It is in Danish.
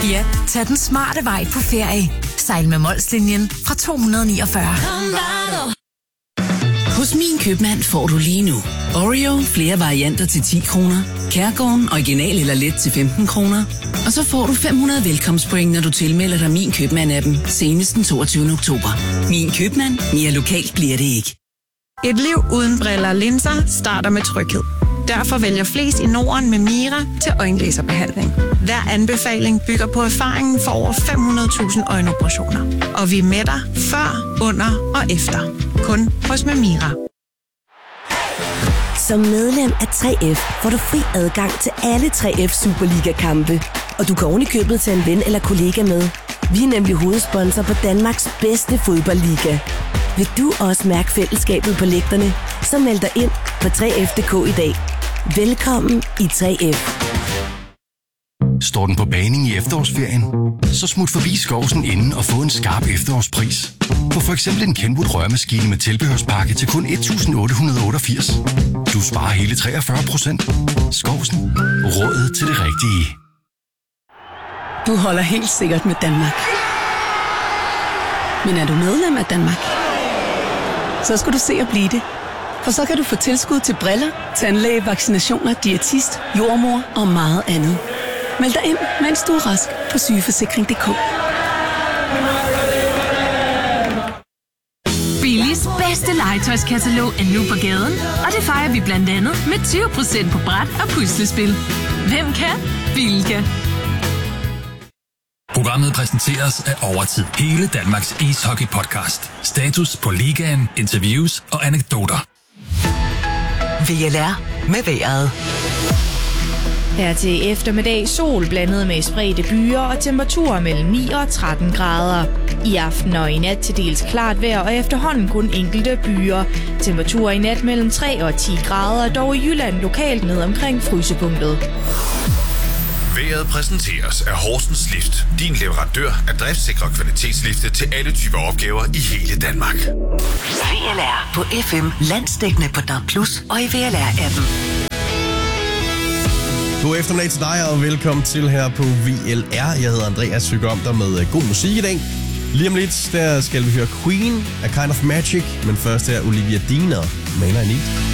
Ja, tag den smarte vej på ferie. Sejl med Molslinjen fra 249. Hos Min Købmand får du lige nu Oreo flere varianter til 10 kroner, Kærgården original eller let til 15 kroner, og så får du 500 velkomstpoint, når du tilmelder dig Min Købmand-appen senest den 22. oktober. Min Købmand. Mere lokalt bliver det ikke. Et liv uden briller og linser starter med tryghed. Derfor vælger flest i Norden med Mira til øjenlaserbehandling. Hver anbefaling bygger på erfaringen for over 500.000 øjenoperationer. Og vi er med dig før, under og efter. Kun hos Mira. Som medlem af 3F får du fri adgang til alle 3F Superliga-kampe. Og du kan ovenikøbet tage en ven eller kollega med. Vi er nemlig hovedsponsor på Danmarks bedste fodboldliga. Vil du også mærke fællesskabet på lægterne? Så meld dig ind på 3F.dk i dag. Velkommen i 3F. Står den på baning i efterårsferien? Så smut forbi Skovsen inden og få en skarp efterårspris. Få for eksempel en Kenwood rørmaskine med tilbehørspakke til kun 1.888. Du sparer hele 43%. Skovsen. Rådet til det rigtige. Du holder helt sikkert med Danmark. Men er du medlem af Danmark? Så skal du se at blive det. For så kan du få tilskud til briller, tandlæge, vaccinationer, diætist, jordmor og meget andet. Meld dig ind, mens du er rask på sygeforsikring.dk. Billis bedste legetøjskatalog er nu på gaden, og det fejrer vi blandt andet med 20% på bræt og puslespil. Hvem kan? Billy kan. Programmet præsenteres af Overtid. Hele Danmarks ishockey-podcast. Status på ligaen, interviews og anekdoter. VLR med vejret. Her til eftermiddag sol blandet med spredte byer og temperaturer mellem 9 og 13 grader. I aften og i nat til dels klart vejr og efterhånden kun enkelte byer. Temperaturer i nat mellem 3 og 10 grader, dog i Jylland lokalt ned omkring frysepunktet. Vejret præsenteres af Horsens Lift. Din leverandør af driftsikre kvalitetslifte til alle typer opgaver i hele Danmark. VLR på FM, landsdækkende på DAB+ og i VLR-appen. God eftermiddag til dig, og velkommen til her på VLR. Jeg hedder Andreas, søger om dig med god musik i dag. Lige om lidt, der skal vi høre Queen, A Kind of Magic, men først er Olivia Dean og Man I Need.